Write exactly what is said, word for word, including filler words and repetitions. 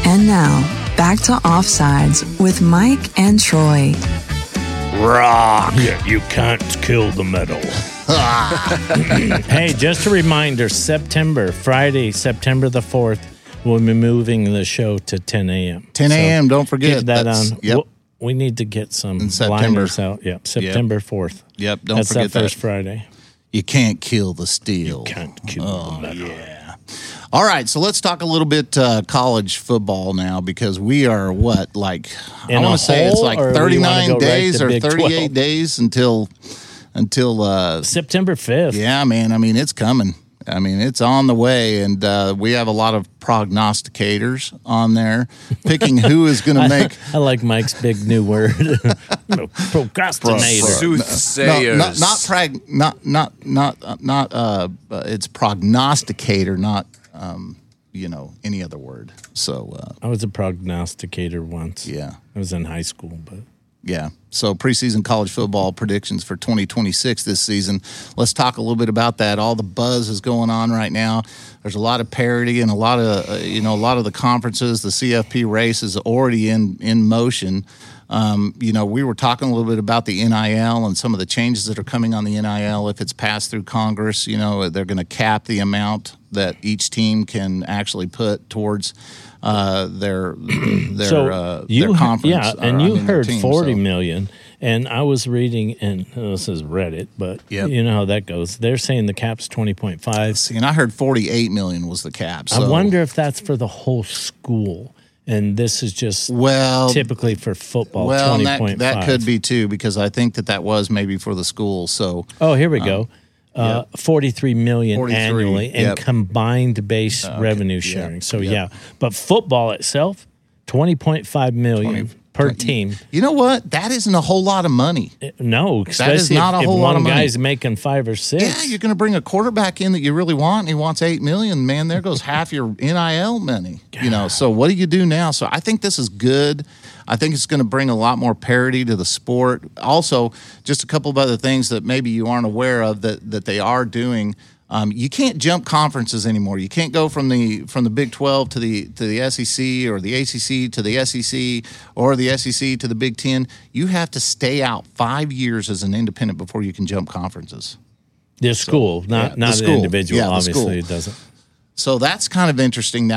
And now, back to Offsides with Mike and Troy. Rock. Yeah, you can't kill the metal. Hey, just a reminder, September, Friday, September the fourth, we'll be moving the show to ten a.m. ten a.m., so don't forget. Keep that That's, on. Yep. We'll, we need to get some In September. liners out. Yep, September fourth. Yep, don't That's forget that first that. Friday. You can't kill the steel. You can't kill oh, the metal. Yeah. All right, so let's talk a little bit uh, college football now because we are what like In I want to say it's hole, like or we wanna thirty-nine go right days to or Big thirty-eight twelve? days until until uh, September fifth. yeah, man. I mean, it's coming. I mean, it's on the way, and uh, we have a lot of prognosticators on there picking who is going to make. I like Mike's big new word, procrastinator. Soothsayers. No, not not prag, not not not uh, not. Uh, uh, it's prognosticator, not um, you know any other word. So uh, I was a prognosticator once. yeah, I was in high school, but yeah. So preseason college football predictions for twenty twenty-six this season. Let's talk a little bit about that. All the buzz is going on right now. There's a lot of parity and a lot of uh, you know a lot of the conferences. The C F P race is already in in motion. Um, you know, we were talking a little bit about the N I L and some of the changes that are coming on the N I L. If it's passed through Congress, you know, they're going to cap the amount that each team can actually put towards uh, their their so uh, you, their conference. Yeah, or, and I you mean, their heard team, forty so. million, and I was reading, and oh, this is Reddit, but Yep. you know how that goes. They're saying the cap's twenty point five. See, and I heard forty-eight million was the cap. So. I wonder if that's for the whole school, and this is just Well, typically for football. well, twenty that, point five. that could be too because I think that that was maybe for the school. So Oh, here we go. Uh, forty-three million forty-three, annually and yep. combined base okay, revenue yep, sharing. So yep. yeah, but football itself, twenty point five million twenty per team. you know what? That isn't a whole lot of money. No, especially not a if, if whole lot one of money. guy's making five or six. Yeah, you're going to bring a quarterback in that you really want, and he wants eight million. Man, there goes half your N I L money. You know, so what do you do now? So I think this is good. I think it's going to bring a lot more parity to the sport. Also, just a couple of other things that maybe you aren't aware of that that they are doing. Um, you can't jump conferences anymore. You can't go from the from the Big twelve to the to the S E C or the A C C to the S E C or the S E C to the Big ten. You have to stay out five years as an independent before you can jump conferences. The school, not yeah, the not school. an individual. Yeah, the obviously, school. it doesn't. So that's kind of interesting now.